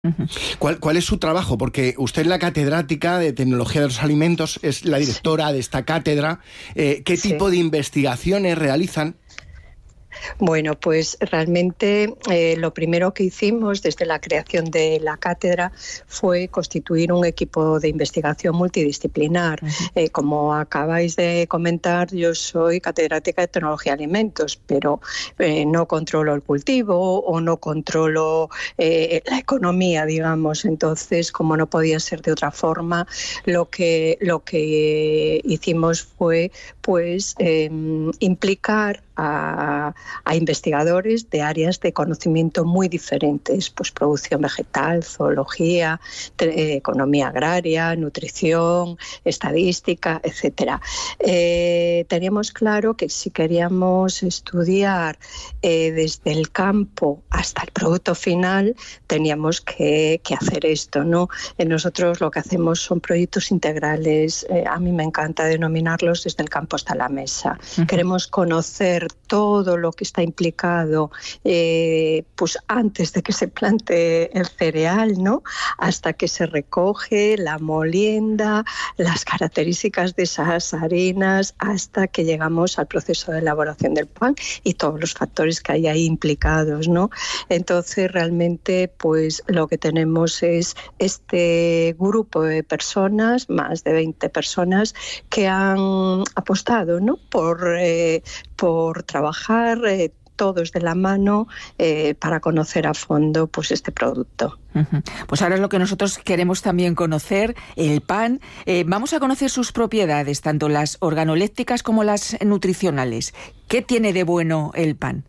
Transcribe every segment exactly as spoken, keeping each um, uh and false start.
Uh-huh. ¿Cuál, ¿Cuál es su trabajo? Porque usted es la catedrática de Tecnología de los Alimentos, es la directora sí. de esta cátedra. Eh, ¿Qué sí. tipo de investigaciones realizan? Bueno, pues realmente eh, lo primero que hicimos desde la creación de la cátedra fue constituir un equipo de investigación multidisciplinar. Uh-huh. Eh, como acabáis de comentar, yo soy catedrática de Tecnología de Alimentos, pero eh, no controlo el cultivo o no controlo eh, la economía, digamos. Entonces, como no podía ser de otra forma, lo que, lo que hicimos fue pues eh, implicar A, a investigadores de áreas de conocimiento muy diferentes, pues producción vegetal, zoología, te, economía agraria, nutrición, estadística, etcétera. Eh, teníamos claro que si queríamos estudiar eh, desde el campo hasta el producto final, teníamos que, que hacer esto, ¿no? Eh, nosotros lo que hacemos son proyectos integrales, eh, a mí me encanta denominarlos desde el campo hasta la mesa. Uh-huh. Queremos conocer todo lo que está implicado eh, pues antes de que se plante el cereal, ¿no? Hasta que se recoge la molienda, las características de esas harinas, hasta que llegamos al proceso de elaboración del pan y todos los factores que hay ahí implicados, ¿no? Entonces realmente pues lo que tenemos es este grupo de personas, más de veinte personas, que han apostado, ¿no? por, eh, por trabajar eh, todos de la mano eh, para conocer a fondo pues este producto. Uh-huh. Pues ahora es lo que nosotros queremos también conocer, el pan. Eh, vamos a conocer sus propiedades, tanto las organolépticas como las nutricionales. ¿Qué tiene de bueno el pan?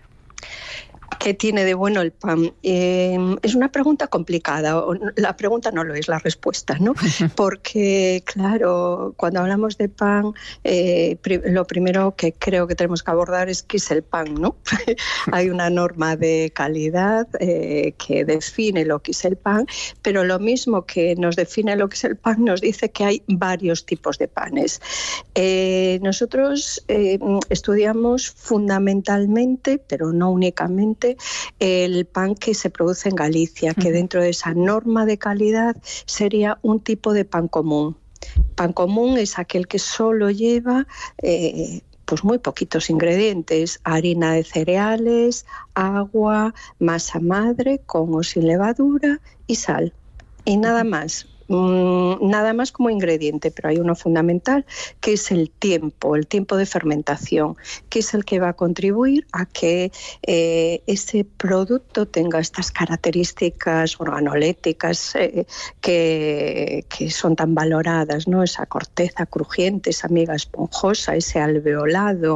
¿Qué tiene de bueno el pan? Eh, es una pregunta complicada. La pregunta no lo es, la respuesta, ¿no? Porque, claro, cuando hablamos de pan, eh, lo primero que creo que tenemos que abordar es qué es el pan, ¿no? Hay una norma de calidad eh, que define lo que es el pan, pero lo mismo que nos define lo que es el pan nos dice que hay varios tipos de panes. Eh, nosotros eh, estudiamos fundamentalmente, pero no únicamente, el pan que se produce en Galicia, que dentro de esa norma de calidad sería un tipo de pan común. Pan común es aquel que solo lleva eh, pues muy poquitos ingredientes: harina de cereales, agua, masa madre con o sin levadura y sal. Y nada más. Nada más como ingrediente, pero hay uno fundamental que es el tiempo, el tiempo de fermentación, que es el que va a contribuir a que eh, ese producto tenga estas características organolépticas eh, que, que son tan valoradas, ¿no? Esa corteza crujiente, esa miga esponjosa, ese alveolado.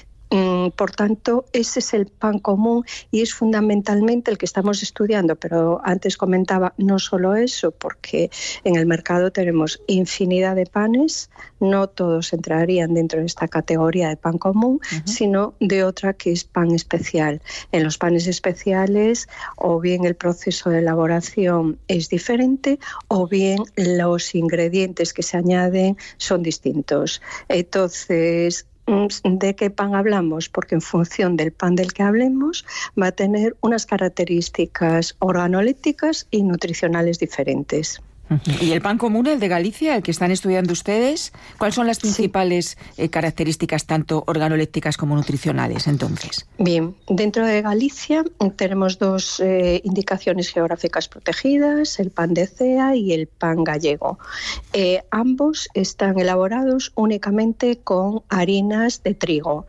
Por tanto, ese es el pan común y es fundamentalmente el que estamos estudiando, pero antes comentaba no solo eso, porque en el mercado tenemos infinidad de panes, no todos entrarían dentro de esta categoría de pan común, uh-huh. sino de otra que es pan especial. En los panes especiales o bien el proceso de elaboración es diferente o bien los ingredientes que se añaden son distintos. Entonces, ¿de qué pan hablamos? Porque en función del pan del que hablemos va a tener unas características organolépticas y nutricionales diferentes. ¿Y el pan común, el de Galicia, el que están estudiando ustedes, cuáles son las principales sí. eh, características tanto organolépticas como nutricionales entonces? Bien, dentro de Galicia tenemos dos eh, indicaciones geográficas protegidas, el pan de cea y el pan gallego. Eh, ambos están elaborados únicamente con harinas de trigo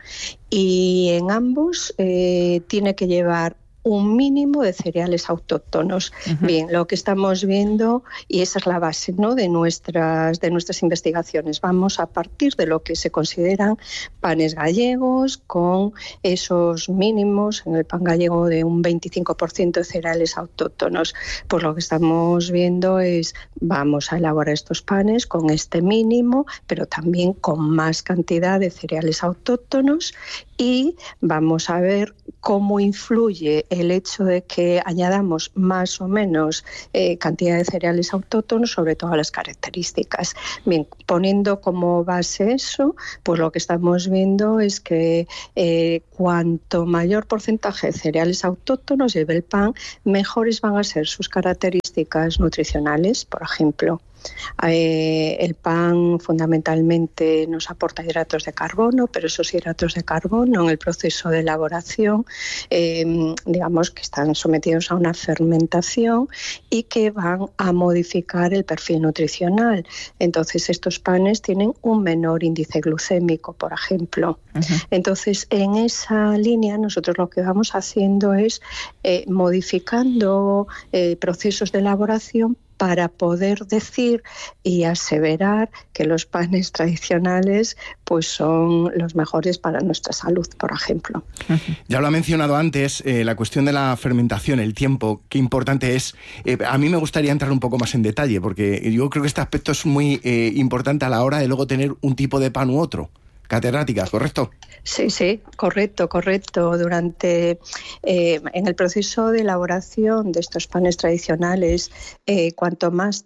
y en ambos eh, tiene que llevar un mínimo de cereales autóctonos. Uh-huh. Bien, lo que estamos viendo, y esa es la base, ¿no?, de nuestras, de nuestras investigaciones. Vamos a partir de lo que se consideran panes gallegos, con esos mínimos, en el pan gallego de un veinticinco por ciento de cereales autóctonos. Pues lo que estamos viendo es, vamos a elaborar estos panes con este mínimo, pero también con más cantidad de cereales autóctonos, y vamos a ver cómo influye el hecho de que añadamos más o menos eh, cantidad de cereales autóctonos, sobre todas las características. Bien, poniendo como base eso, pues lo que estamos viendo es que eh, cuanto mayor porcentaje de cereales autóctonos lleve el pan, mejores van a ser sus características nutricionales, por ejemplo. Eh, el pan fundamentalmente nos aporta hidratos de carbono, pero esos hidratos de carbono en el proceso de elaboración, eh, digamos que están sometidos a una fermentación y que van a modificar el perfil nutricional. Entonces estos panes tienen un menor índice glucémico, por ejemplo. Uh-huh. Entonces en esa línea nosotros lo que vamos haciendo es eh, modificando eh, procesos de elaboración para poder decir y aseverar que los panes tradicionales pues son los mejores para nuestra salud, por ejemplo. Ya lo ha mencionado antes, eh, la cuestión de la fermentación, el tiempo, qué importante es. Eh, a mí me gustaría entrar un poco más en detalle, porque yo creo que este aspecto es muy eh, importante a la hora de luego tener un tipo de pan u otro. Catedrática, ¿correcto? Sí, sí, correcto, correcto. Durante, eh, en el proceso de elaboración de estos panes tradicionales, eh, cuanto más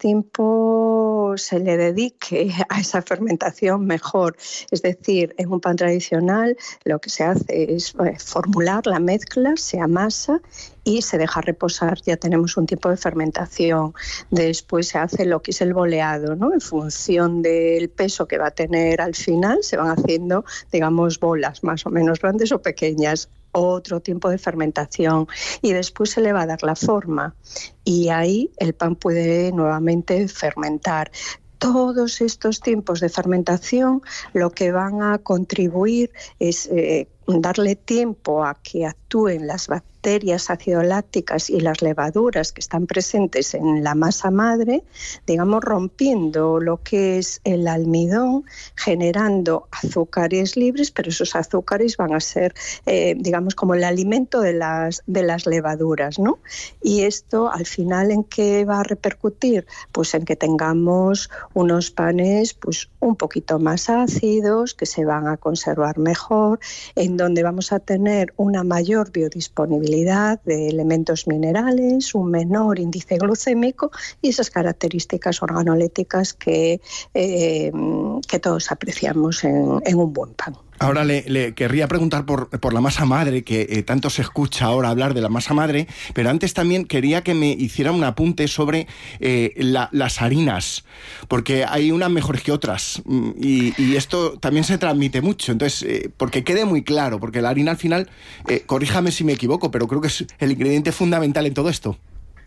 tiempo se le dedique a esa fermentación, mejor. Es decir, en un pan tradicional lo que se hace es eh, formular la mezcla, se amasa y se deja reposar, ya tenemos un tipo de fermentación. Después se hace lo que es el boleado, ¿no? En función del peso que va a tener al final, se van haciendo, digamos, bolas más o menos grandes o pequeñas. Otro tiempo de fermentación y después se le va a dar la forma y ahí el pan puede nuevamente fermentar. Todos estos tiempos de fermentación lo que van a contribuir es eh, darle tiempo a que actúen las bacterias acidolácticas y las levaduras que están presentes en la masa madre, digamos, rompiendo lo que es el almidón, generando azúcares libres, pero esos azúcares van a ser, eh, digamos, como el alimento de las, de las levaduras, ¿no? Y esto, al final, ¿en qué va a repercutir? Pues en que tengamos unos panes pues un poquito más ácidos, que se van a conservar mejor, en donde vamos a tener una mayor biodisponibilidad de elementos minerales, un menor índice glucémico y esas características organolépticas que, eh, que todos apreciamos en, en un buen pan. Ahora le, le querría preguntar por, por la masa madre, que eh, tanto se escucha ahora hablar de la masa madre, pero antes también quería que me hiciera un apunte sobre eh, la, las harinas, porque hay unas mejores que otras, y, y esto también se transmite mucho, entonces, eh, porque quede muy claro, porque la harina al final, eh, corríjame si me equivoco, pero creo que es el ingrediente fundamental en todo esto.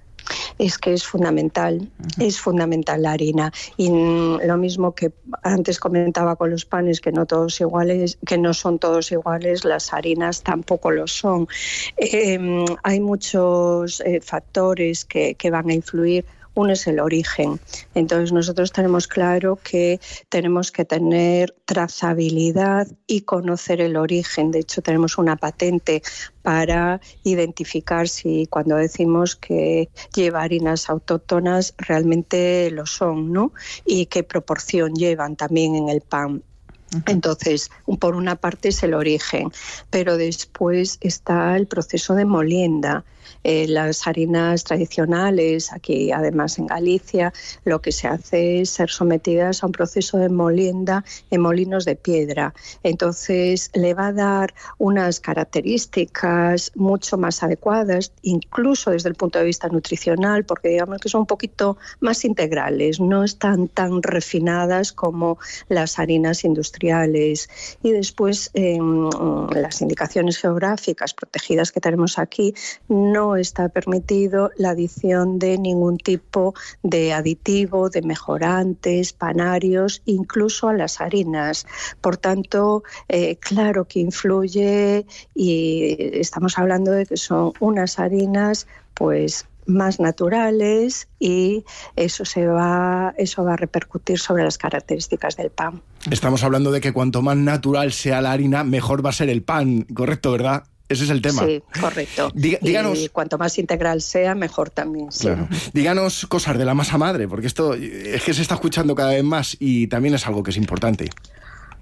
Es que es fundamental, uh-huh. es fundamental la harina. Y lo mismo que antes comentaba con los panes, que no todos iguales, que no son todos iguales, las harinas tampoco lo son. Eh, hay muchos eh, factores que, que van a influir. Uno es el origen. Entonces nosotros tenemos claro que tenemos que tener trazabilidad y conocer el origen. De hecho, tenemos una patente para identificar si cuando decimos que lleva harinas autóctonas realmente lo son, ¿no? Y qué proporción llevan también en el pan. Entonces, por una parte es el origen, pero después está el proceso de molienda. Eh, las harinas tradicionales, aquí además en Galicia, lo que se hace es ser sometidas a un proceso de molienda en molinos de piedra. Entonces, le va a dar unas características mucho más adecuadas, incluso desde el punto de vista nutricional, porque digamos que son un poquito más integrales, no están tan refinadas como las harinas industriales. Y después, eh, las indicaciones geográficas protegidas que tenemos aquí, no No está permitido la adición de ningún tipo de aditivo, de mejorantes, panarios, incluso a las harinas. Por tanto, eh, claro que influye y estamos hablando de que son unas harinas pues más naturales y eso se va, eso va a repercutir sobre las características del pan. Estamos hablando de que cuanto más natural sea la harina, mejor va a ser el pan, ¿correcto, verdad? Ese es el tema. Sí, correcto. Diga, díganos, y cuanto más integral sea, mejor también. Sí. Claro. Díganos cosas de la masa madre, porque esto es que se está escuchando cada vez más y también es algo que es importante.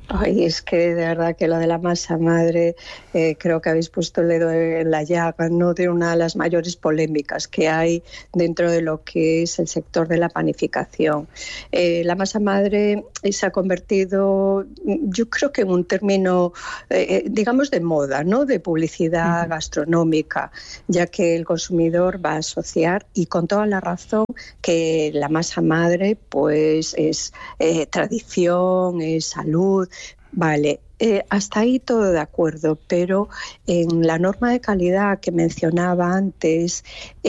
Ay, es que de verdad que lo de la masa madre, eh, creo que habéis puesto el dedo en la llaga, ¿no?, de una de las mayores polémicas que hay dentro de lo que es el sector de la panificación. Eh, la masa madre se ha convertido, yo creo que en un término, eh, digamos, de moda, ¿no?, de publicidad uh-huh. gastronómica, ya que el consumidor va a asociar, y con toda la razón, que la masa madre pues es eh, tradición, es salud. Vale, eh, hasta ahí todo de acuerdo, pero en la norma de calidad que mencionaba antes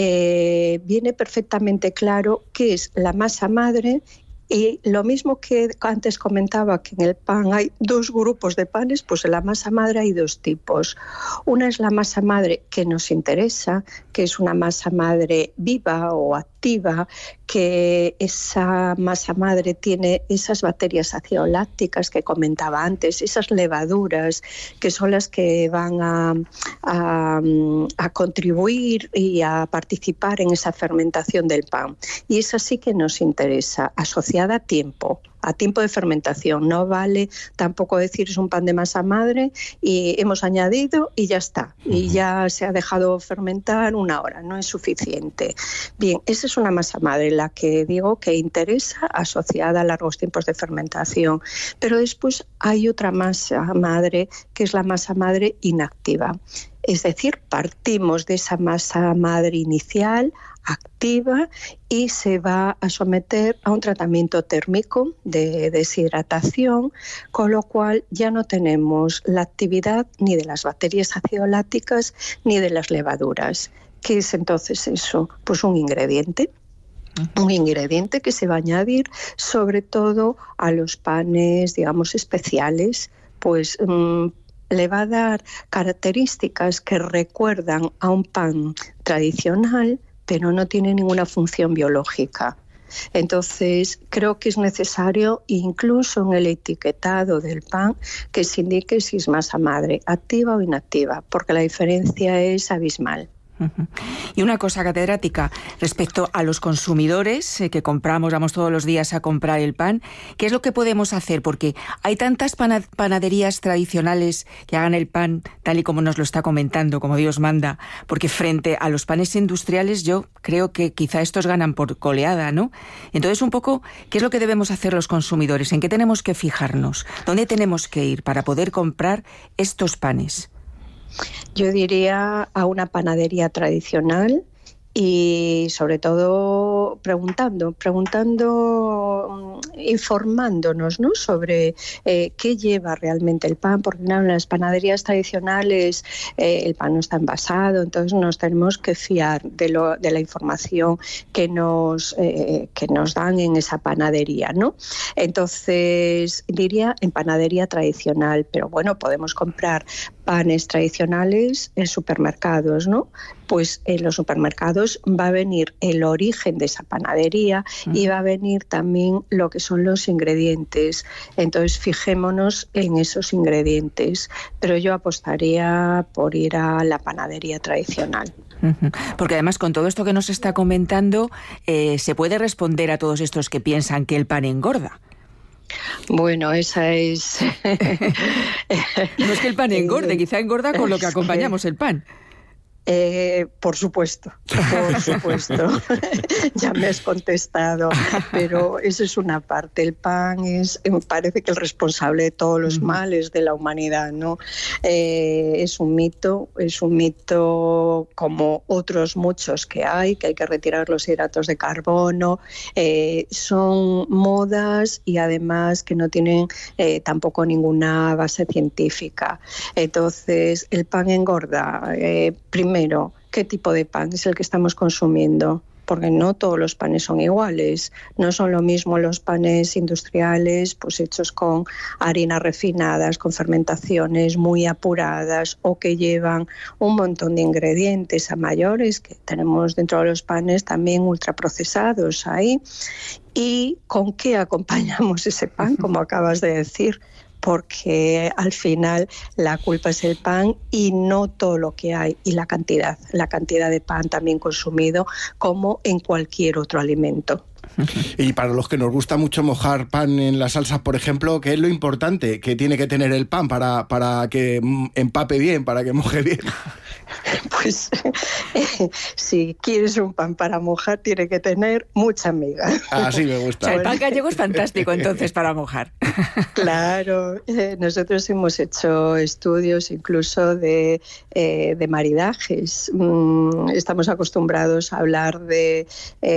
eh, viene perfectamente claro qué es la masa madre. Y lo mismo que antes comentaba, que en el pan hay dos grupos de panes, pues en la masa madre hay dos tipos. Una es la masa madre que nos interesa, que es una masa madre viva o activa, que esa masa madre tiene esas bacterias aciolácticas que comentaba antes, esas levaduras que son las que van a, a, a contribuir y a participar en esa fermentación del pan. Y esa sí que nos interesa, asociada a tiempo. A tiempo de fermentación. No vale tampoco decir es un pan de masa madre y hemos añadido y ya está. Y ya se ha dejado fermentar una hora. No es suficiente. Bien, esa es una masa madre, la que digo que interesa, asociada a largos tiempos de fermentación. Pero después hay otra masa madre, que es la masa madre inactiva. Es decir, partimos de esa masa madre inicial, activa, y se va a someter a un tratamiento térmico de deshidratación, con lo cual ya no tenemos la actividad ni de las bacterias aciolácticas ni de las levaduras. ¿Qué es entonces eso? Pues un ingrediente. Un ingrediente que se va a añadir sobre todo a los panes, digamos, especiales, pues mmm, le va a dar características que recuerdan a un pan tradicional, pero no tiene ninguna función biológica. Entonces, creo que es necesario, incluso en el etiquetado del pan, que se indique si es masa madre, activa o inactiva, porque la diferencia es abismal. Uh-huh. Y una cosa, catedrática, respecto a los consumidores eh, que compramos, vamos todos los días a comprar el pan, ¿qué es lo que podemos hacer? Porque hay tantas pana- panaderías tradicionales que hagan el pan tal y como nos lo está comentando, como Dios manda, porque frente a los panes industriales yo creo que quizá estos ganan por goleada, ¿no? Entonces, un poco, ¿qué es lo que debemos hacer los consumidores? ¿En qué tenemos que fijarnos? ¿Dónde tenemos que ir para poder comprar estos panes? Yo diría a una panadería tradicional y sobre todo preguntando, preguntando, informándonos, ¿no?, sobre eh, qué lleva realmente el pan, porque claro, en las panaderías tradicionales eh, el pan no está envasado, entonces nos tenemos que fiar de, lo, de la información que nos, eh, que nos dan en esa panadería, ¿no? Entonces diría en panadería tradicional, pero bueno, podemos comprar panes tradicionales en supermercados, ¿no? Pues en los supermercados va a venir el origen de esa panadería uh-huh. y va a venir también lo que son los ingredientes. Entonces, fijémonos en esos ingredientes. Pero yo apostaría por ir a la panadería tradicional. Uh-huh. Porque además, con todo esto que nos está comentando, eh, se puede responder a todos estos que piensan que el pan engorda. Bueno, esa es... No es que el pan engorde, quizá engorda con lo que acompañamos el pan. Eh, por supuesto, por supuesto. Ya me has contestado, pero eso es una parte. El pan es, me parece que el responsable de todos los males de la humanidad, ¿no? Eh, es un mito, es un mito como otros muchos que hay, que hay que retirar los hidratos de carbono. Eh, son modas y además que no tienen eh, tampoco ninguna base científica. Entonces, el pan engorda. Eh, primero, Primero, ¿qué tipo de pan es el que estamos consumiendo? Porque no todos los panes son iguales. No son lo mismo los panes industriales, pues hechos con harinas refinadas, con fermentaciones muy apuradas o que llevan un montón de ingredientes a mayores, que tenemos dentro de los panes también ultraprocesados ahí. ¿Y con qué acompañamos ese pan, como acabas de decir? Porque al final la culpa es el pan y no todo lo que hay, y la cantidad, la cantidad de pan también consumido, como en cualquier otro alimento. Y para los que nos gusta mucho mojar pan en las salsas, por ejemplo, ¿qué es lo importante que tiene que tener el pan para, para que empape bien, para que moje bien? Pues eh, si quieres un pan para mojar, tiene que tener mucha miga. Así me gusta. O sea, el pan gallego es fantástico entonces para mojar. Claro, eh, nosotros hemos hecho estudios incluso de, eh, de maridajes. Mm, estamos acostumbrados a hablar de,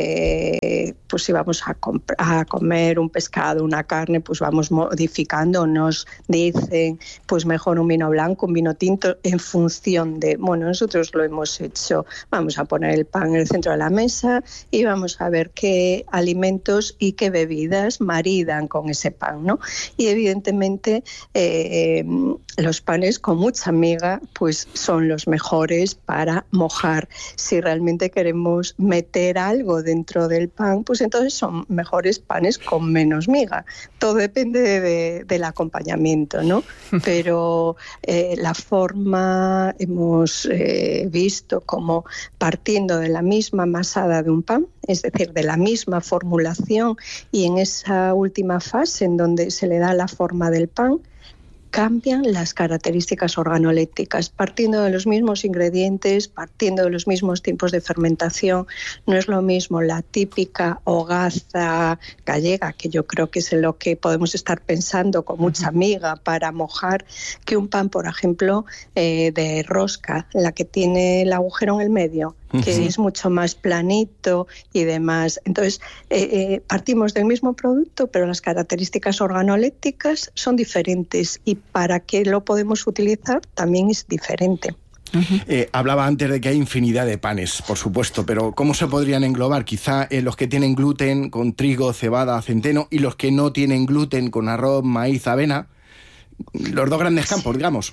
eh, pues si vamos a, comp- a comer un pescado, una carne, pues vamos modificando. Nos dicen, pues mejor un vino blanco, un vino tinto, en función de... Bueno, nosotros lo hemos hecho. Vamos a poner el pan en el centro de la mesa y vamos a ver qué alimentos y qué bebidas maridan con ese pan, ¿no? Y evidentemente eh, los panes con mucha miga pues son los mejores para mojar. Si realmente queremos meter algo dentro del pan, pues entonces son mejores panes con menos miga. Todo depende de, de, del acompañamiento, ¿no? Pero eh, la forma hemos eh, visto como partiendo de la misma masada de un pan, es decir, de la misma formulación, y en esa última fase en donde se le da la forma del pan, cambian las características organolépticas, partiendo de los mismos ingredientes, partiendo de los mismos tiempos de fermentación. No es lo mismo la típica hogaza gallega, que yo creo que es en lo que podemos estar pensando con mucha miga para mojar, que un pan, por ejemplo, eh, de rosca, la que tiene el agujero en el medio, que sí. es mucho más planito y demás. Entonces, eh, eh, partimos del mismo producto, pero las características organolépticas son diferentes y para qué lo podemos utilizar también es diferente. Uh-huh. Eh, hablaba antes de que hay infinidad de panes, por supuesto, pero ¿cómo se podrían englobar? Quizá eh, los que tienen gluten con trigo, cebada, centeno, y los que no tienen gluten con arroz, maíz, avena. Los dos grandes campos, digamos.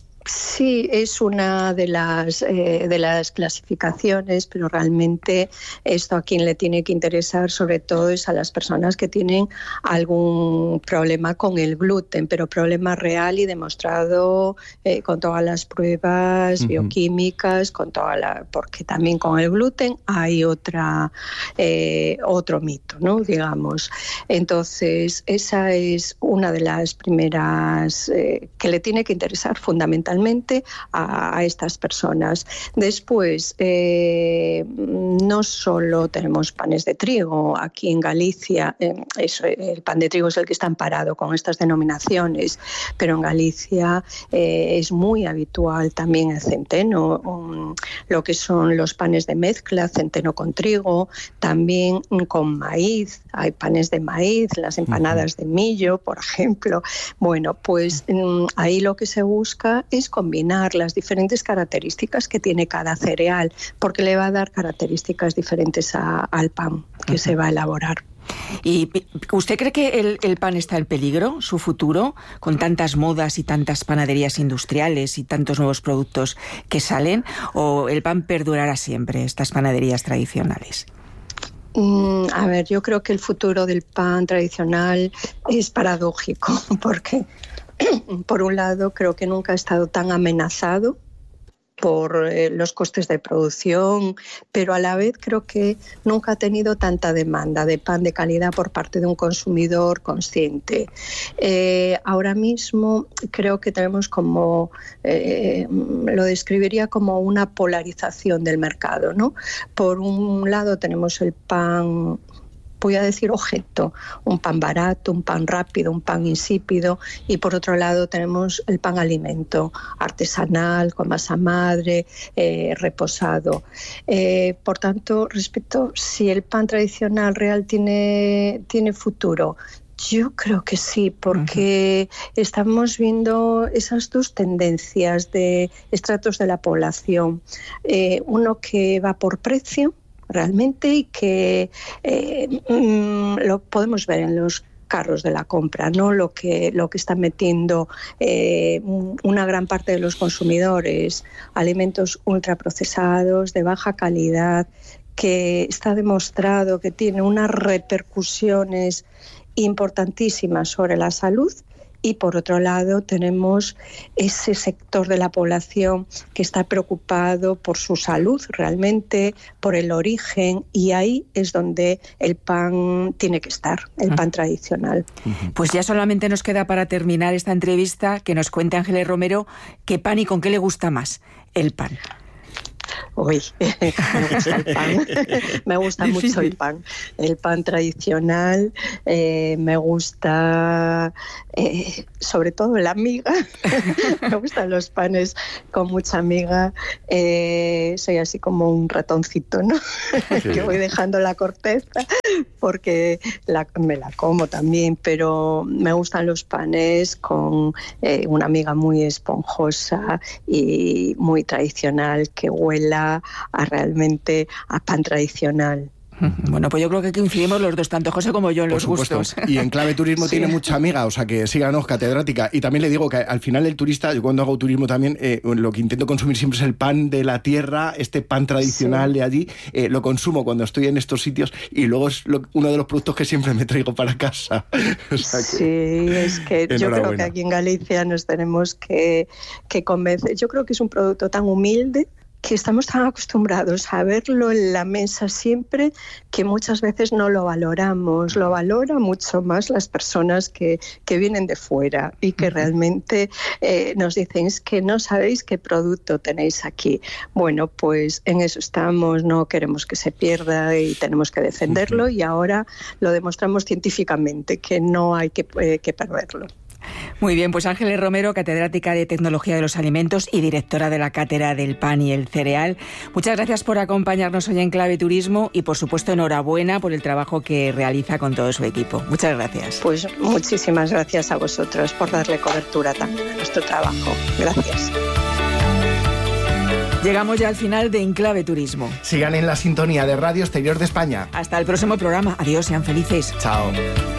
Sí, es una de las eh, de las clasificaciones, pero realmente esto a quien le tiene que interesar sobre todo es a las personas que tienen algún problema con el gluten, pero problema real y demostrado eh, con todas las pruebas uh-huh. bioquímicas, con toda la, porque también con el gluten hay otra eh, otro mito, ¿no? Digamos. Entonces esa es una de las primeras eh, que le tiene que interesar fundamentalmente A, a estas personas. Después, eh, no solo tenemos panes de trigo, aquí en Galicia, eh, eso, el pan de trigo es el que está amparado con estas denominaciones, pero en Galicia eh, es muy habitual también el centeno, um, lo que son los panes de mezcla, centeno con trigo, también con maíz, hay panes de maíz, las empanadas de millo, por ejemplo. Bueno, pues um, ahí lo que se busca es combinar las diferentes características que tiene cada cereal, porque le va a dar características diferentes a, al pan que uh-huh. se va a elaborar. ¿Y usted cree que el, el pan está en peligro, su futuro, con tantas modas y tantas panaderías industriales y tantos nuevos productos que salen, o el pan perdurará siempre, estas panaderías tradicionales? Mm, a ver, yo creo que el futuro del pan tradicional es paradójico, porque por un lado, creo que nunca ha estado tan amenazado por eh, los costes de producción, pero a la vez creo que nunca ha tenido tanta demanda de pan de calidad por parte de un consumidor consciente. Eh, ahora mismo creo que tenemos como, eh, lo describiría como una polarización del mercado, ¿no? Por un lado tenemos el pan, voy a decir objeto, un pan barato, un pan rápido, un pan insípido, y por otro lado tenemos el pan alimento, artesanal, con masa madre, eh, reposado. Eh, por tanto, respecto si el pan tradicional real tiene, tiene futuro, yo creo que sí, porque uh-huh. estamos viendo esas dos tendencias de estratos de la población. Eh, uno que va por precio, realmente, y que eh, mm, lo podemos ver en los carros de la compra, ¿no? Lo que, lo que están metiendo eh, una gran parte de los consumidores, alimentos ultraprocesados, de baja calidad, que está demostrado que tiene unas repercusiones importantísimas sobre la salud y por otro lado tenemos ese sector de la población que está preocupado por su salud realmente, por el origen, y ahí es donde el pan tiene que estar, el pan tradicional. Pues ya solamente nos queda para terminar esta entrevista que nos cuente Ángeles Romero qué pan y con qué le gusta más el pan. Uy, me gusta el pan, me gusta mucho el pan, el pan tradicional, eh, me gusta eh, sobre todo la miga, me gustan los panes con mucha miga, eh, soy así como un ratoncito, ¿no? Sí. Que voy dejando la corteza porque la, me la como también, pero me gustan los panes con eh, una miga muy esponjosa y muy tradicional, que huela a realmente a pan tradicional. Bueno, pues yo creo que coincidimos los dos, tanto José como yo, en los gustos. Y en Clave Turismo sí. Tiene mucha amiga, o sea que síganos, catedrática. Y también le digo que al final el turista, yo cuando hago turismo también, eh, lo que intento consumir siempre es el pan de la tierra, este pan tradicional sí. de allí, eh, lo consumo cuando estoy en estos sitios y luego es lo, uno de los productos que siempre me traigo para casa. O sea que, sí, es que yo creo que aquí en Galicia nos tenemos que, que convencer. Yo creo que es un producto tan humilde, que estamos tan acostumbrados a verlo en la mesa siempre, que muchas veces no lo valoramos. Lo valora mucho más las personas que, que vienen de fuera y que realmente eh, nos dicen, es que no sabéis qué producto tenéis aquí. Bueno, pues en eso estamos, no queremos que se pierda y tenemos que defenderlo, y ahora lo demostramos científicamente, que no hay que, eh, que perderlo. Muy bien, pues Ángeles Romero, catedrática de Tecnología de los Alimentos y directora de la Cátedra del Pan y el Cereal. Muchas gracias por acompañarnos hoy en Clave Turismo y, por supuesto, enhorabuena por el trabajo que realiza con todo su equipo. Muchas gracias. Pues muchísimas gracias a vosotros por darle cobertura también a nuestro trabajo. Gracias. Llegamos ya al final de En Clave Turismo. Sigan en la sintonía de Radio Exterior de España. Hasta el próximo programa. Adiós, sean felices. Chao.